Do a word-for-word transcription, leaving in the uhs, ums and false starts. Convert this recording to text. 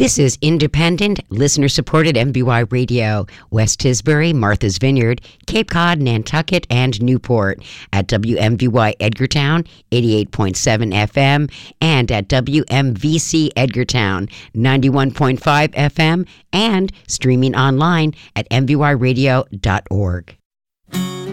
This is independent, listener-supported M V Y Radio, West Tisbury, Martha's Vineyard, Cape Cod, Nantucket, and Newport, at W M V Y Edgartown, eighty-eight point seven F M, and at W M V C Edgartown, ninety-one point five F M, and streaming online at m v y radio dot org.